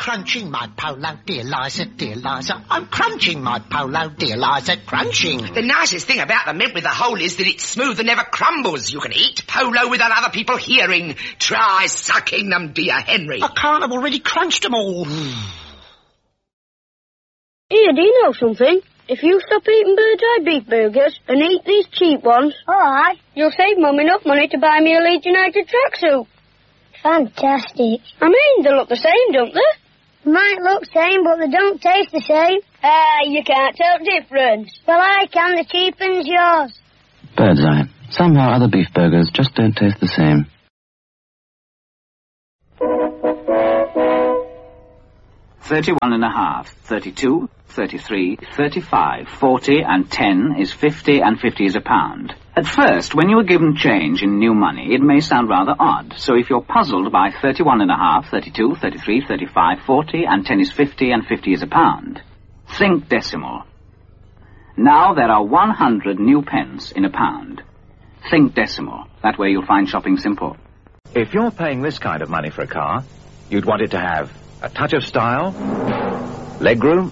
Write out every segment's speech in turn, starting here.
crunching my polo, dear Liza, I'm crunching my polo, dear Liza, crunching. The nicest thing about the mint with the hole is that it's smooth and never crumbles. You can eat polo without other people hearing. Try sucking them, dear Henry. I can't, I've already crunched them all. Here, do you know something? If you stop eating Bird's Eye beef burgers and eat these cheap ones, Alright. you'll save Mum enough money to buy me a Leeds United tracksuit. Fantastic. I mean, they look the same, don't they? Might look same, but they don't taste the same. You can't tell the difference. Well, I can. The cheap one's yours. Bird's Eye. Somehow other beef burgers just don't taste the same. $31.5, 32, 33, 35, 40 and 10 is 50 and 50 is a pound. At first, when you are given change in new money, it may sound rather odd. So if you're puzzled by 31.5, 32, 33, 35, 40 and 10 is 50 and 50 is a pound, think decimal. Now there are 100 new pence in a pound. Think decimal. That way you'll find shopping simple. If you're paying this kind of money for a car, you'd want it to have a touch of style, legroom,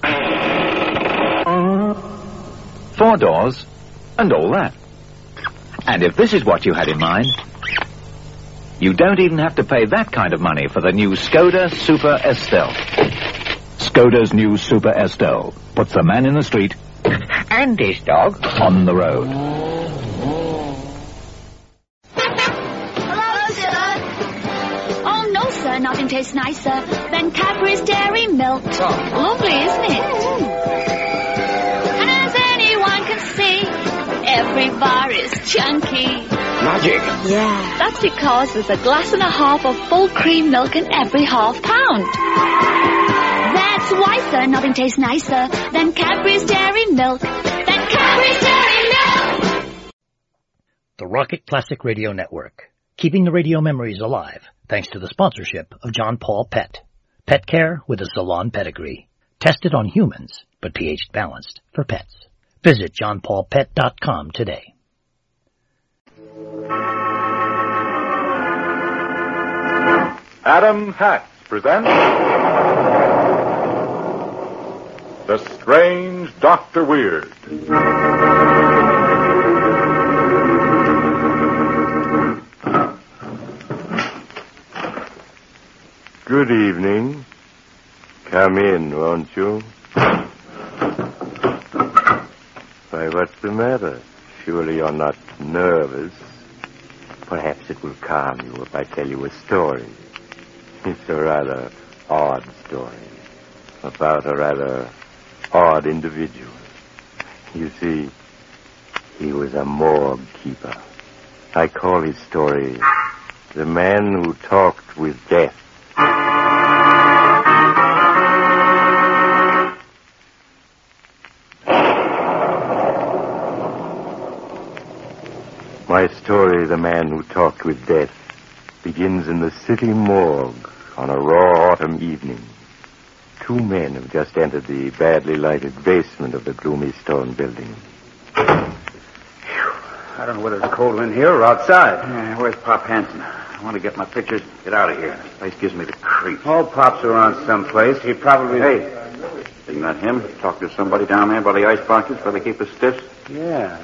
4 doors, and all that. And if this is what you had in mind, you don't even have to pay that kind of money for the new Skoda Super Estelle. Skoda's new Super Estelle puts the man in the street and his dog on the road. Hello, sir. Oh, no, sir, nothing tastes nicer than Cadbury's Dairy Milk. Lovely, isn't it? And as anyone can see, every bar is chunky. Magic. Yeah. That's because there's a glass and a half of full cream milk in every half pound. That's why, sir, nothing tastes nicer than Cadbury's Dairy Milk. Than Cadbury's Dairy Milk! The Rocket Classic Radio Network, keeping the radio memories alive thanks to the sponsorship of John Paul Pet. Pet care with a salon pedigree. Tested on humans, but pH balanced for pets. Visit johnpaulpet.com today. Adam Hatch presents The Strange Dr. Weird. Good evening. Come in, won't you? Why, what's the matter? Surely you're not nervous. Perhaps it will calm you if I tell you a story. It's a rather odd story about a rather odd individual. You see, he was a morgue keeper. I call his story The Man Who Talked with Death. My story, The Man Who Talked with Death, begins in the city morgue on a raw autumn evening. 2 men have just entered the badly lighted basement of the gloomy stone building. I don't know whether it's cold in here or outside. Yeah, where's Pop Hansen? I want to get my pictures. Get out of here. This place gives me the creeps. Oh, Pop's around someplace. He probably... Hey, isn't that him? Talk to somebody down there by the ice boxes where they keep the stiffs? Yeah.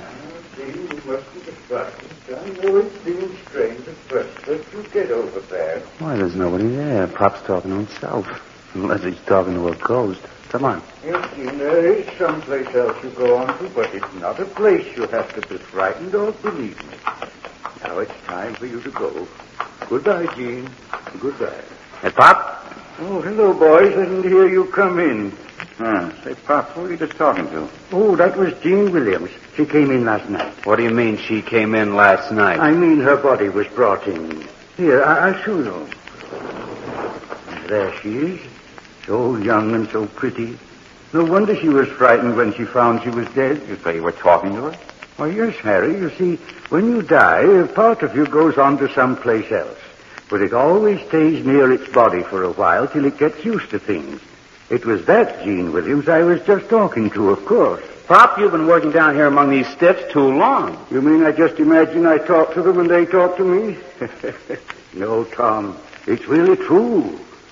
I know it seems strange at first, but you get over there. Why, there's nobody there. Pop's talking to himself. Unless he's talking to a ghost. Come on. Yes, Gene, there is someplace else you go on to, but it's not a place you have to be frightened of, believe me. Now it's time for you to go. Goodbye, Gene. Goodbye. Hey, Pop? Oh, hello, boys. I didn't hear you come in. Say, Pop, who were you just talking to? Oh, that was Jean Williams. She came in last night. What do you mean she came in last night? I mean her body was brought in. Here, I'll show you. And there she is. So young and so pretty. No wonder she was frightened when she found she was dead. You say you were talking to her? Why, yes, Harry. You see, when you die, a part of you goes on to someplace else. But it always stays near its body for a while till it gets used to things. It was that Jean Williams I was just talking to, of course. Pop, you've been working down here among these stiffs too long. You mean I just imagine I talk to them and they talk to me? No, Tom. It's really true.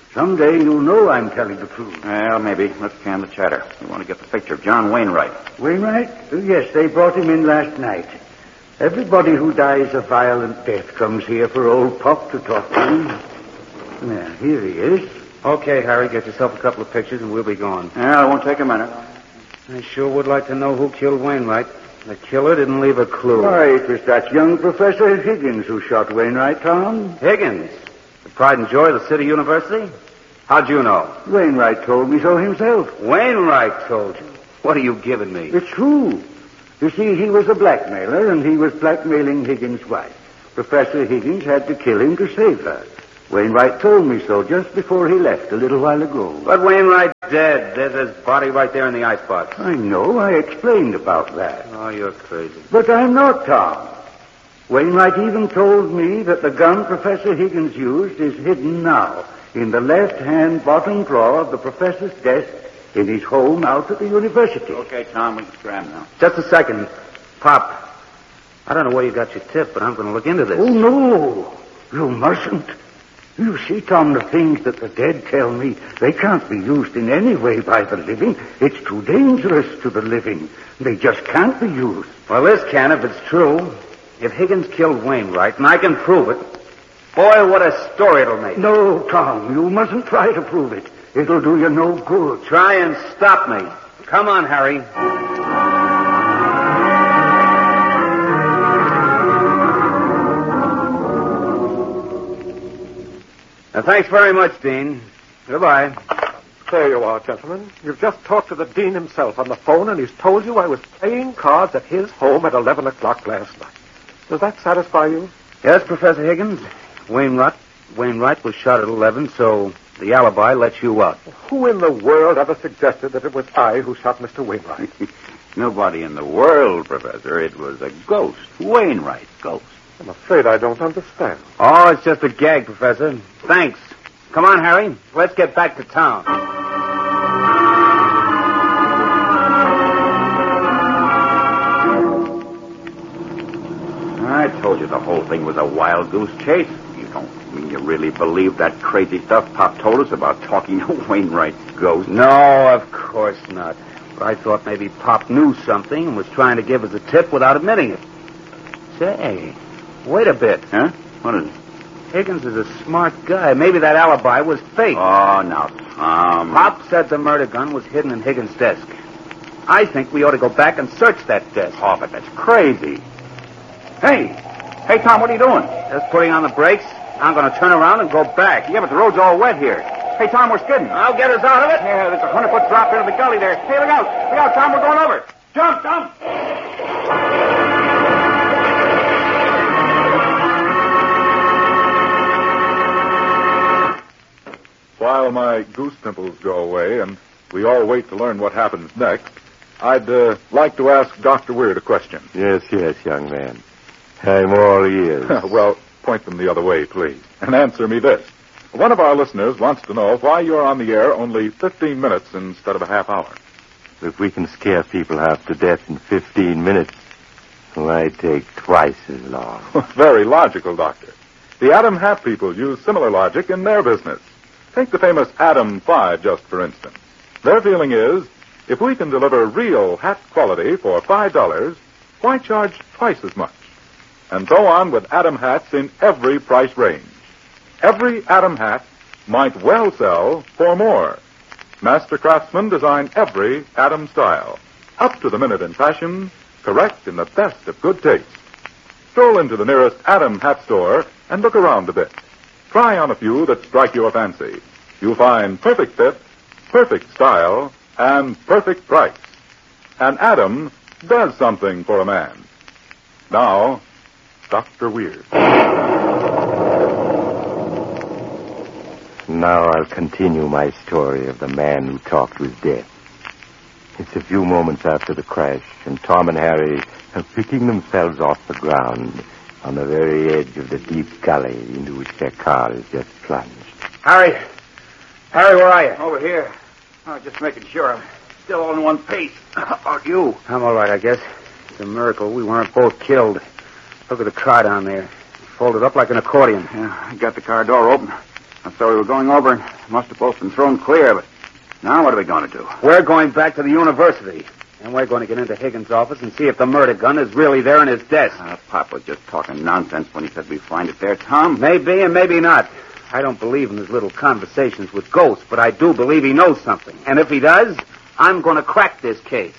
Someday you'll know I'm telling the truth. Well, maybe. Let's can the chatter. We want to get the picture of John Wainwright. Wainwright? Yes, they brought him in last night. Everybody who dies a violent death comes here for old Pop to talk to him. Yeah, here he is. Okay, Harry, get yourself a couple of pictures and we'll be gone. Yeah, it won't take a minute. I sure would like to know who killed Wainwright. The killer didn't leave a clue. Why, it was that young Professor Higgins who shot Wainwright, Tom. Higgins? The pride and joy of the City University? How'd you know? Wainwright told me so himself. Wainwright told you? What are you giving me? It's true. You see, he was a blackmailer, and he was blackmailing Higgins' wife. Professor Higgins had to kill him to save her. Wainwright told me so just before he left a little while ago. But Wainwright's dead. There's his body right there in the icebox. I know. I explained about that. Oh, you're crazy. But I'm not, Tom. Wainwright even told me that the gun Professor Higgins used is hidden now in the left-hand bottom drawer of the professor's desk in his home out at the university. Okay, Tom, we can scram now. Just a second. Pop, I don't know where you got your tip, but I'm going to look into this. Oh, no. You mustn't. You see, Tom, the things that the dead tell me, they can't be used in any way by the living. It's too dangerous to the living. They just can't be used. Well, this can if it's true. If Higgins killed Wainwright, and I can prove it, boy, what a story it'll make. No, Tom, you mustn't try to prove it. It'll do you no good. Try and stop me. Come on, Harry. Thanks very much, Dean. Goodbye. There you are, gentlemen. You've just talked to the dean himself on the phone, and he's told you I was playing cards at his home at 11 o'clock last night. Does that satisfy you? Yes, Professor Higgins. Wainwright was shot at 11, so the alibi lets you out. Who in the world ever suggested that it was I who shot Mr. Wainwright? Nobody in the world, Professor. It was a ghost. Wainwright ghost. I'm afraid I don't understand. Oh, it's just a gag, Professor. Thanks. Come on, Harry. Let's get back to town. I told you the whole thing was a wild goose chase. You don't mean you really believe that crazy stuff Pop told us about talking to Wainwright's ghost? No, of course not. But I thought maybe Pop knew something and was trying to give us a tip without admitting it. Say, wait a bit. Huh? What is it? Higgins is a smart guy. Maybe that alibi was fake. Oh, now, Tom. Pop said the murder gun was hidden in Higgins' desk. I think we ought to go back and search that desk. Oh, but that's crazy. Hey, Tom, what are you doing? Just putting on the brakes. I'm going to turn around and go back. Yeah, but the road's all wet here. Hey, Tom, we're skidding. I'll get us out of it. Yeah, there's a 100-foot drop into the gully there. Hey, look out. Look out, Tom, we're going over. Jump. While my goose pimples go away and we all wait to learn what happens next, I'd like to ask Dr. Weird a question. Yes, young man. I'm all ears. Well, point them the other way, please, and answer me this. One of our listeners wants to know why you're on the air only 15 minutes instead of a half hour. If we can scare people half to death in 15 minutes, why take twice as long? Very logical, Doctor. The Adam Hat people use similar logic in their business. Take the famous Adam 5, just for instance. Their feeling is, if we can deliver real hat quality for $5, why charge twice as much? And so on with Adam hats in every price range. Every Adam hat might well sell for more. Master craftsmen design every Adam style, up to the minute in fashion, correct in the best of good taste. Stroll into the nearest Adam hat store and look around a bit. Try on a few that strike your fancy. You'll find perfect fit, perfect style, and perfect price. And Adam does something for a man. Now, Dr. Weird. Now I'll continue my story of the man who talked with death. It's a few moments after the crash, and Tom and Harry are picking themselves off the ground on the very edge of the deep gully into which their car has just plunged. Harry, where are you? Over here. Oh, just making sure I'm still all in one piece. How about you? I'm all right, I guess. It's a miracle we weren't both killed. Look at the car down there. Folded up like an accordion. Yeah, I got the car door open. I thought we were going over and must have both been thrown clear, but now what are we going to do? We're going back to the university. And we're going to get into Higgins' office and see if the murder gun is really there in his desk. Pop was just talking nonsense when he said we'd find it there, Tom. Maybe and maybe not. I don't believe in his little conversations with ghosts, but I do believe he knows something. And if he does, I'm going to crack this case.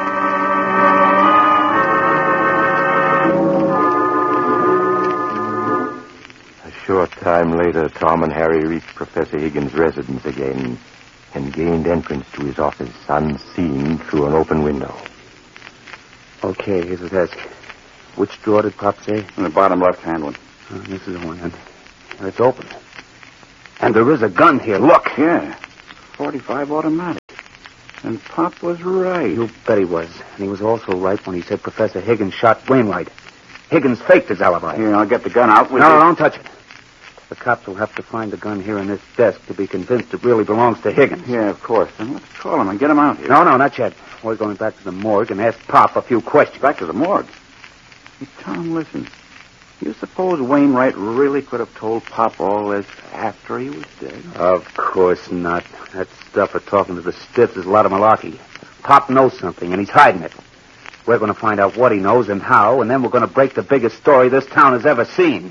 A short time later, Tom and Harry reached Professor Higgins' residence again and gained entrance to his office unseen through an open window. Okay, here's the desk. Which drawer did Pop say? In the bottom left-hand one. This is the one. It's open. And there is a gun here. Look. Yeah. 45 automatic. And Pop was right. You bet he was. And he was also right when he said Professor Higgins shot Wainwright. Higgins faked his alibi. Here, I'll get the gun out. No, don't touch it. The cops will have to find the gun here in this desk to be convinced it really belongs to Higgins. Yeah, of course. Then let's call him and get him out here. No, not yet. We're going back to the morgue and ask Pop a few questions. Back to the morgue? Hey, Tom, listen. You suppose Wainwright really could have told Pop all this after he was dead? Of course not. That stuff of talking to the stiffs is a lot of malarkey. Pop knows something, and he's hiding it. We're going to find out what he knows and how, and then we're going to break the biggest story this town has ever seen.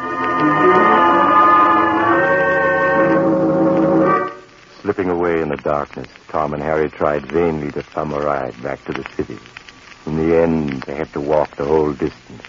Slipping away in the darkness, Tom and Harry tried vainly to thumb a ride back to the city. In the end, they had to walk the whole distance.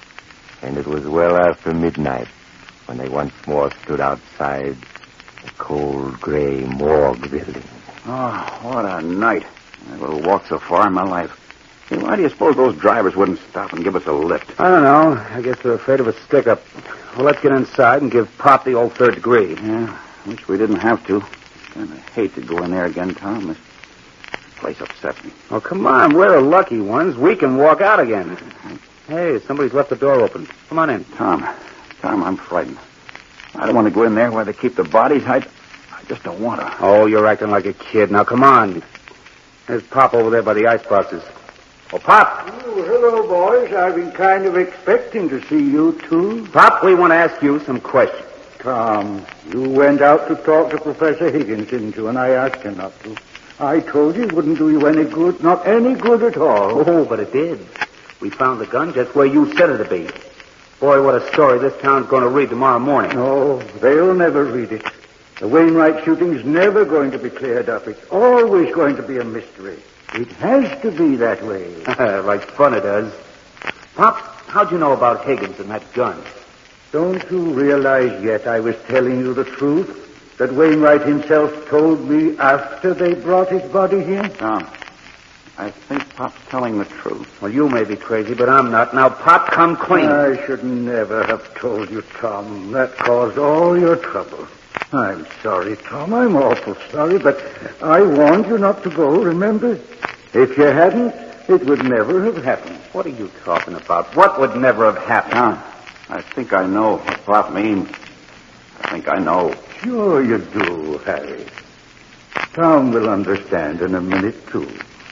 And it was well after midnight when they once more stood outside the cold, gray morgue building. Oh, what a night. I never walked so far in my life. Hey, why do you suppose those drivers wouldn't stop and give us a lift? I don't know. I guess they're afraid of a stick-up. Well, let's get inside and give Pop the old third degree. Yeah, wish we didn't have to. Kind of hate to go in there again, Tom. This place upsets me. Oh, come on. We're the lucky ones. We can walk out again. Hey, somebody's left the door open. Come on in. Tom, I'm frightened. I don't want to go in there where they keep the bodies. I just don't want to. Oh, you're acting like a kid. Now, come on. There's Pop over there by the ice boxes. Oh, Pop. Oh, hello, boys. I've been kind of expecting to see you, too. Pop, we want to ask you some questions. Tom, you went out to talk to Professor Higgins, didn't you? And I asked you not to. I told you it wouldn't do you any good. Not any good at all. Oh, but it did. We found the gun just where you said it'd be. Boy, what a story this town's going to read tomorrow morning. No, they'll never read it. The Wainwright shooting's never going to be cleared up. It's always going to be a mystery. It has to be that way. Like fun it does. Pop, how'd you know about Higgins and that gun? Don't you realize yet I was telling you the truth? That Wainwright himself told me after they brought his body here? Tom, I think Pop's telling the truth. Well, you may be crazy, but I'm not. Now, Pop, come clean. I should never have told you, Tom. That caused all your trouble. I'm sorry, Tom. I'm awful sorry, but I warned you not to go, remember? If you hadn't, it would never have happened. What are you talking about? What would never have happened? Tom, I think I know what Pop means. I think I know. Sure you do, Harry. Tom will understand in a minute, too.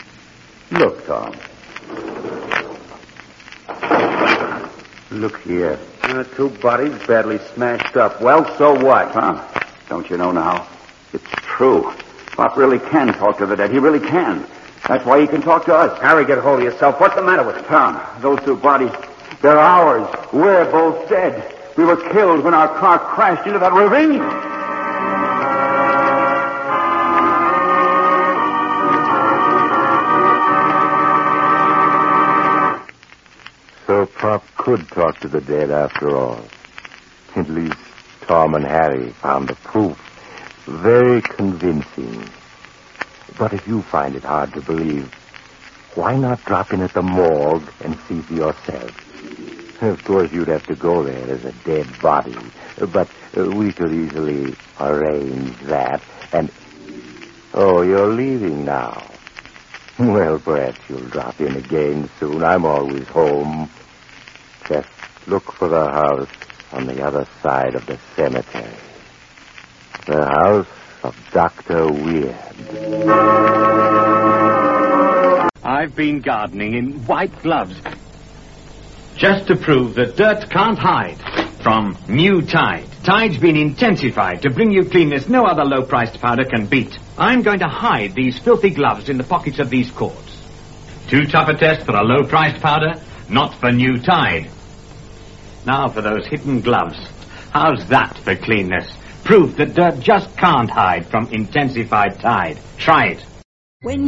Look, Tom. Look here. Two bodies badly smashed up. Well, so what? Tom, don't you know now? It's true. Pop really can talk to the dead. He really can. That's why he can talk to us. Harry, get hold of yourself. What's the matter with you? Tom, those two bodies, they're ours. We're both dead. We were killed when our car crashed into that ravine. So Pop could talk to the dead after all. At least Tom and Harry found the proof very convincing. But if you find it hard to believe, why not drop in at the morgue and see for yourself? Of course, you'd have to go there as a dead body, but we could easily arrange that. And, oh, you're leaving now. Well, perhaps you'll drop in again soon. I'm always home. Just look for the house on the other side of the cemetery. The house of Dr. Weird. I've been gardening in white gloves just to prove that dirt can't hide. From New Tide. Tide's been intensified to bring you cleanness no other low-priced powder can beat. I'm going to hide these filthy gloves in the pockets of these cords. Too tough a test for a low-priced powder? Not for New Tide. Now for those hidden gloves. How's that for cleanness? Proof that dirt just can't hide from intensified Tide. Try it. When